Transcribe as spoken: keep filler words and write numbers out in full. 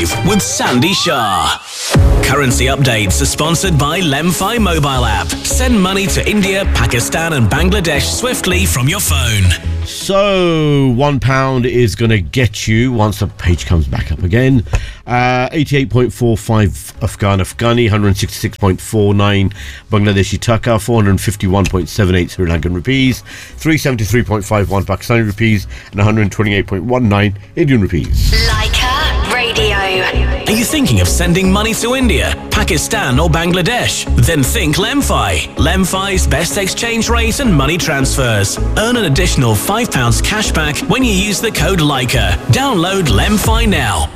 Live with Sandy Shah. Currency updates are sponsored by Lemfi mobile app. Send money to India, Pakistan and Bangladesh swiftly from your phone. So, one pound is going to get you, once the page comes back up again, uh, eighty-eight point four five Afghan Afghani, one hundred sixty-six point four nine Bangladeshi Taka, four hundred fifty-one point seven eight Sri Lankan rupees, three hundred seventy-three point five one Pakistani rupees, and one hundred twenty-eight point one nine Indian rupees. Leica Radio. Are you thinking of sending money to India, Pakistan or Bangladesh? Then think Lemfi. Lemfi's best exchange rate and money transfers. Earn an additional five pounds cash back when you use the code Leica. Download Lemfi now.